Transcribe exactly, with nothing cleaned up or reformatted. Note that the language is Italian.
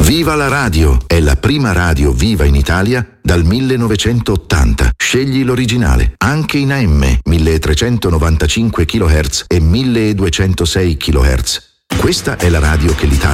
Viva la radio! È la prima radio viva in Italia dal millenovecentottanta. Scegli l'originale, anche in A M, milletrecentonovantacinque chilohertz e milleduecentosei chilohertz. Questa è la radio che l'Italia